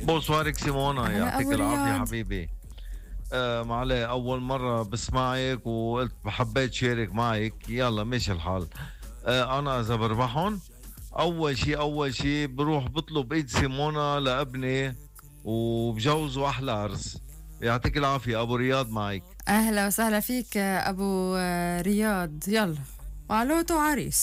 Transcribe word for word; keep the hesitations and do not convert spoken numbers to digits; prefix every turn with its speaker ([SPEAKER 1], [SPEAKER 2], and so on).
[SPEAKER 1] بونسوارك سيمونا،
[SPEAKER 2] هلا
[SPEAKER 1] يعطيك
[SPEAKER 2] أبو
[SPEAKER 1] العافية
[SPEAKER 2] رياض.
[SPEAKER 1] حبيبي. آه معلي أول مرة بسمعك وقلت حبيت شارك معك، يلا ماشي الحال. آه أنا إذا بربحهم أول شي أول شي بروح بطلب إيد سيمونا لابني وبجوزه أحلى عرس. يعطيك العافية أبو رياض معك.
[SPEAKER 2] أهلا وسهلا فيك أبو رياض. يلا وعلوته عريس.